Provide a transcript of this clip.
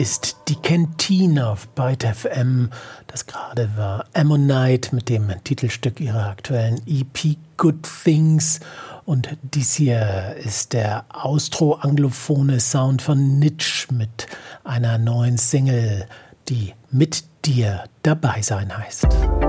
ist die Kantine auf Byte FM. Das gerade war Ammonite mit dem Titelstück ihrer aktuellen EP Good Things. Und dies hier ist der austro-anglophone Sound von Nitsch mit einer neuen Single, die Mit dir dabei sein heißt.